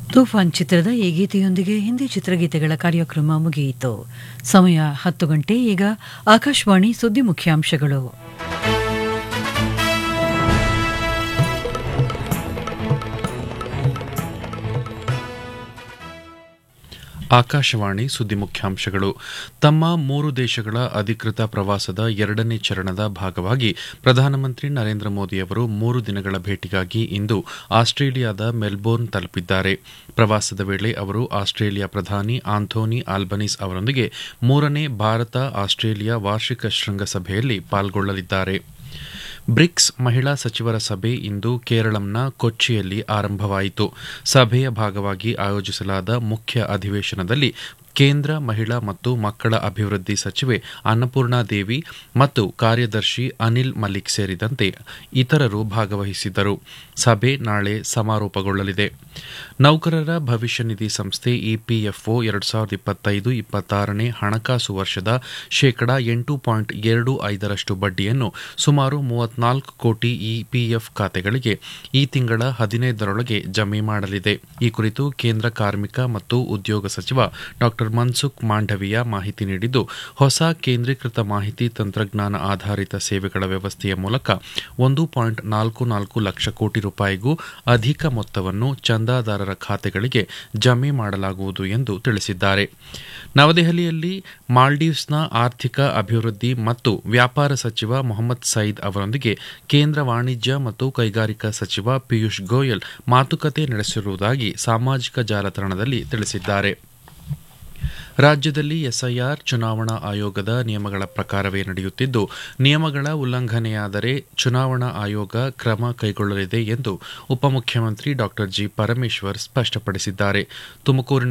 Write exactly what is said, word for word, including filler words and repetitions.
ತೂಫಾನ್ ಚಿತ್ರದ ಈ ಗೀತೆಯೊಂದಿಗೆ ಹಿಂದಿ ಚಿತ್ರಗೀತೆಗಳ ಕಾರ್ಯಕ್ರಮ ಮುಗಿಯಿತು. ಸಮಯ ಹತ್ತು ಗಂಟೆ. ಈಗ ಆಕಾಶವಾಣಿ ಸುದ್ದಿ ಮುಖ್ಯಾಂಶಗಳು. ಆಕಾಶವಾಣಿ ಸುದ್ದಿ ಮುಖ್ಯಾಂಶಗಳು. ತಮ್ಮ ಮೂರು ದೇಶಗಳ ಅಧಿಕೃತ ಪ್ರವಾಸದ ಎರಡನೇ ಚರಣದ ಭಾಗವಾಗಿ ಪ್ರಧಾನಮಂತ್ರಿ ನರೇಂದ್ರ ಮೋದಿ ಅವರು ಮೂರು ದಿನಗಳ ಭೇಟಿಗಾಗಿ ಇಂದು ಆಸ್ಟ್ರೇಲಿಯಾದ ಮೆಲ್ಬೋರ್ನ್ ತಲುಪಿದ್ದಾರೆ. ಪ್ರವಾಸದ ವೇಳೆ ಅವರು ಆಸ್ಟ್ರೇಲಿಯಾ ಪ್ರಧಾನಿ ಆಂಥೋನಿ ಆಲ್ಬನೀಸ್ ಅವರೊಂದಿಗೆ ಮೂರನೇ ಭಾರತ ಆಸ್ಟ್ರೇಲಿಯಾ ವಾರ್ಷಿಕ ಶೃಂಗಸಭೆಯಲ್ಲಿ ಪಾಲ್ಗೊಳ್ಳಲಿದ್ದಾರೆ. ಬ್ರಿಕ್ಸ್ ಮಹಿಳಾ ಸಚಿವರ ಸಭೆ ಇಂದು ಕೇರಳಂನ ಕೊಚ್ಚಿಯಲ್ಲಿ ಆರಂಭವಾಯಿತು. ಸಭೆಯ ಭಾಗವಾಗಿ ಆಯೋಜಿಸಲಾದ ಮುಖ್ಯ ಅಧಿವೇಶನದಲ್ಲಿ ಕೇಂದ್ರ ಮಹಿಳಾ ಮತ್ತು ಮಕ್ಕಳ ಅಭಿವೃದ್ಧಿ ಸಚಿವೆ ಅನ್ನಪೂರ್ಣಾ ದೇವಿ ಮತ್ತು ಕಾರ್ಯದರ್ಶಿ ಅನಿಲ್ ಮಲಿಕ್ ಸೇರಿದಂತೆ ಇತರರು ಭಾಗವಹಿಸಿದ್ದರು. ಸಭೆ ನಾಳೆ ಸಮಾರೋಪಗೊಳ್ಳಲಿದೆ. ನೌಕರರ ಭವಿಷ್ಯ ನಿಧಿ ಸಂಸ್ಥೆ ಇಪಿಎಫ್ಒ ಎರಡು ಸಾವಿರದ ಇಪ್ಪತ್ತೈದು ಇಪ್ಪತ್ತಾರನೇ ಹಣಕಾಸು ವರ್ಷದ ಶೇಕಡಾ ಎಂಟು ಪಾಯಿಂಟ್ ಎರಡು ಐದರಷ್ಟು ಬಡ್ಡಿಯನ್ನು ಸುಮಾರು ಮೂವತ್ನಾಲ್ಕು ಕೋಟಿ ಇಪಿಎಫ್ ಖಾತೆಗಳಿಗೆ ಈ ತಿಂಗಳ ಹದಿನೈದರೊಳಗೆ ಜಮೆ ಮಾಡಲಿದೆ. ಈ ಕುರಿತು ಕೇಂದ್ರ ಕಾರ್ಮಿಕ ಮತ್ತು ಉದ್ಯೋಗ ಸಚಿವ ಡಾ ಮನ್ಸುಖ್ ಮಾಂಡವಿಯ ಮಾಹಿತಿ ನೀಡಿದ್ದು, ಹೊಸ ಕೇಂದ್ರೀಕೃತ ಮಾಹಿತಿ ತಂತ್ರಜ್ಞಾನ ಆಧಾರಿತ ಸೇವೆಗಳ ವ್ಯವಸ್ಥೆಯ ಮೂಲಕ ಒಂದು ಪಾಯಿಂಟ್ ನಾಲ್ಕು ನಾಲ್ಕು ಲಕ್ಷ ಕೋಟಿ ರೂಪಾಯಿಗೂ ಅಧಿಕ ಮೊತ್ತವನ್ನು ಚಂದಾದಾರರ ಖಾತೆಗಳಿಗೆ ಜಮೆ ಮಾಡಲಾಗುವುದು ಎಂದು ತಿಳಿಸಿದ್ದಾರೆ. ನವದೆಹಲಿಯಲ್ಲಿ ಮಾಲ್ಡೀವ್ಸ್ನ ಆರ್ಥಿಕ ಅಭಿವೃದ್ಧಿ ಮತ್ತು ವ್ಯಾಪಾರ ಸಚಿವ ಮೊಹಮ್ಮದ್ ಸೈದ್ ಅವರೊಂದಿಗೆ ಕೇಂದ್ರ ವಾಣಿಜ್ಯ ಮತ್ತು ಕೈಗಾರಿಕಾ ಸಚಿವ ಪಿಯೂಷ್ ಗೋಯಲ್ ಮಾತುಕತೆ ನಡೆಸಿರುವುದಾಗಿ ಸಾಮಾಜಿಕ ಜಾಲತಾಣದಲ್ಲಿ ತಿಳಿಸಿದ್ದಾರೆ. ರಾಜ್ಯದಲ್ಲಿ ಎಸ್ಐಆರ್ ಚುನಾವಣಾ ಆಯೋಗದ ನಿಯಮಗಳ ಪ್ರಕಾರವೇ ನಡೆಯುತ್ತಿದ್ದು, ನಿಯಮಗಳ ಉಲ್ಲಂಘನೆಯಾದರೆ ಚುನಾವಣಾ ಆಯೋಗ ಕ್ರಮ ಕೈಗೊಳ್ಳಲಿದೆ ಎಂದು ಉಪಮುಖ್ಯಮಂತ್ರಿ ಡಾ ಜಿ ಪರಮೇಶ್ವರ್ ಸ್ಪಷ್ಟಪಡಿಸಿದ್ದಾರೆ. ತುಮಕೂರಿನ